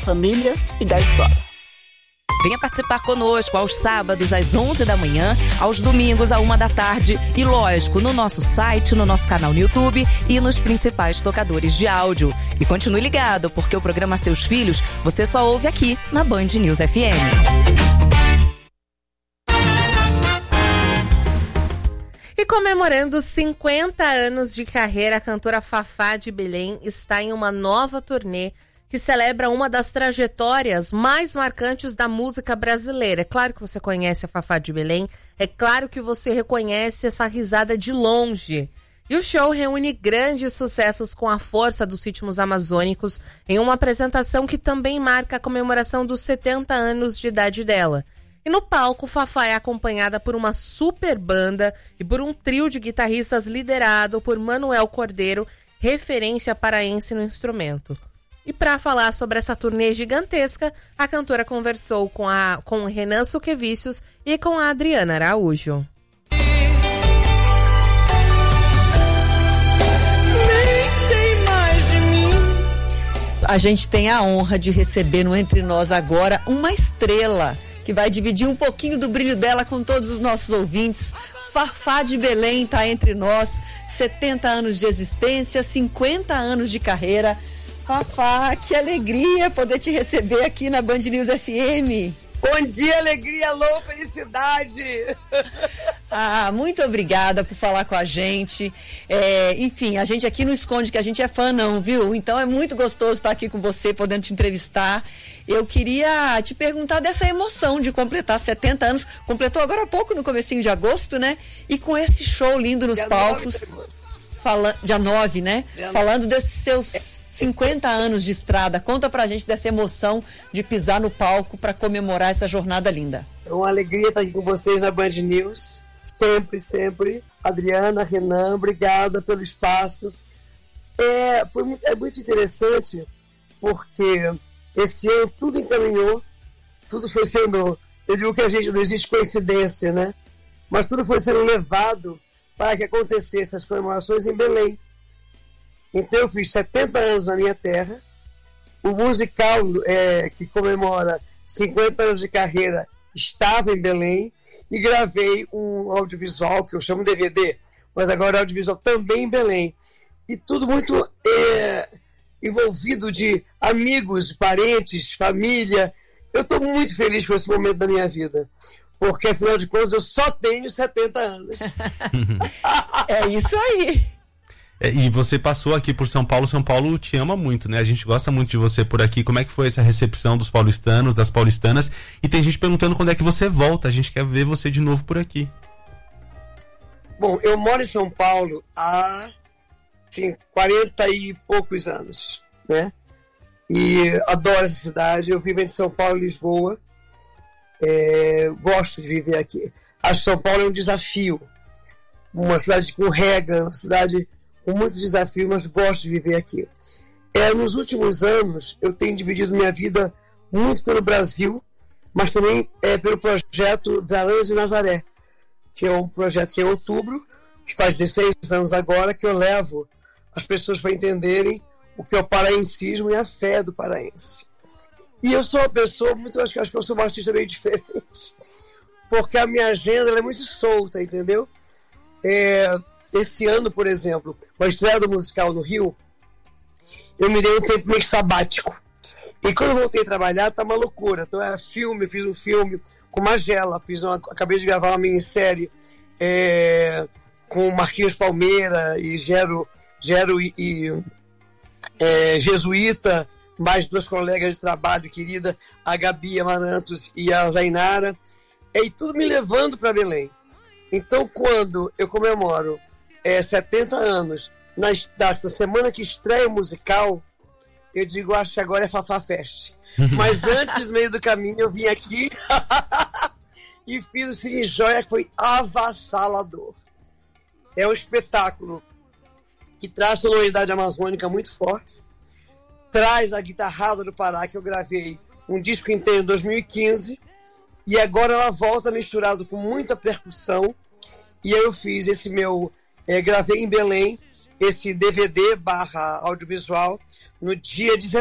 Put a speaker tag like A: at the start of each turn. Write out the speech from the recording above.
A: família e da escola.
B: Venha participar conosco aos sábados às 11 da manhã, aos domingos à 1 da tarde e, lógico, no nosso site, no nosso canal no YouTube e nos principais tocadores de áudio. E continue ligado, porque o programa Seus Filhos você só ouve aqui na Band News FM.
C: E comemorando 50 anos de carreira, a cantora Fafá de Belém está em uma nova turnê que celebra uma das trajetórias mais marcantes da música brasileira. É claro que você conhece a Fafá de Belém, é claro que você reconhece essa risada de longe. E o show reúne grandes sucessos com a força dos ritmos amazônicos em uma apresentação que também marca a comemoração dos 70 anos de idade dela. E no palco, Fafá é acompanhada por uma super banda e por um trio de guitarristas liderado por Manuel Cordeiro, referência paraense no instrumento. E para falar sobre essa turnê gigantesca, a cantora conversou com o Renan Suquevicius e com a Adriana Araújo.
D: A gente tem a honra de receber no Entre Nós agora uma estrela que vai dividir um pouquinho do brilho dela com todos os nossos ouvintes. Fafá de Belém está entre nós, 70 anos de existência, 50 anos de carreira. Fafá, que alegria poder te receber aqui na Band News FM.
E: Bom dia, alegria, alô, felicidade.
D: Muito obrigada por falar com a gente. Enfim, a gente aqui não esconde que a gente é fã não, viu? Então é muito gostoso estar aqui com você, podendo te entrevistar. Eu queria te perguntar dessa emoção de completar 70 anos. Completou agora há pouco, no comecinho de agosto, né? E com esse show lindo nos palcos. Dia 9, né? Falando desses seus 50 anos de estrada. Conta pra gente dessa emoção de pisar no palco para comemorar essa jornada linda.
E: É uma alegria estar aqui com vocês na Band News. Sempre, sempre. Adriana, Renan, obrigada pelo espaço. É muito interessante porque esse ano tudo encaminhou, tudo foi sendo... Eu digo que a gente não existe coincidência, né? Mas tudo foi sendo levado para que acontecessem as comemorações em Belém. Então eu fiz 70 anos na minha terra, o musical que comemora 50 anos de carreira estava em Belém e gravei um audiovisual que eu chamo DVD, mas agora é audiovisual também em Belém. E tudo muito envolvido de amigos, parentes, família. Eu estou muito feliz com esse momento da minha vida. Porque, afinal de contas, eu só tenho 70 anos.
D: É isso aí.
F: E você passou aqui por São Paulo. São Paulo te ama muito, né? A gente gosta muito de você por aqui. Como é que foi essa recepção dos paulistanos, das paulistanas? E tem gente perguntando quando é que você volta. A gente quer ver você de novo por aqui.
E: Bom, eu moro em São Paulo há 40 e poucos anos, né? E adoro essa cidade. Eu vivo entre São Paulo e Lisboa. Gosto de viver aqui. Acho que São Paulo é um desafio, uma cidade com regra, uma cidade com muito desafio, mas gosto de viver aqui. Nos últimos anos eu tenho dividido minha vida muito pelo Brasil, mas também pelo projeto Garanhuns de Nazaré, que é um projeto que é em outubro, que faz 16 anos agora, que eu levo as pessoas para entenderem o que é o paraencismo e a fé do paraense. E eu sou uma pessoa, acho que eu sou uma artista meio diferente, porque a minha agenda ela é muito solta, entendeu? Esse ano, por exemplo, com a estreia do musical no Rio, eu me dei um tempo meio sabático. E quando eu voltei a trabalhar, tá uma loucura. Então fiz um filme com Magela, acabei de gravar uma minissérie com Marquinhos Palmeira e Gero e Jesuíta, mais duas colegas de trabalho querida, a Gabi Amarantos e a Zainara, e tudo me levando para Belém. Então, quando eu comemoro 70 anos, na semana que estreia o musical, eu digo, acho que agora é Fafá Fest. Mas antes, no meio do caminho, eu vim aqui e fiz o Cine Joia, que foi avassalador. É um espetáculo que traz sonoridade amazônica muito forte, traz a guitarrada do Pará, que eu gravei um disco inteiro em 2015, e agora ela volta misturado com muita percussão, e aí eu fiz esse meu, gravei em Belém, esse DVD / audiovisual, no dia 19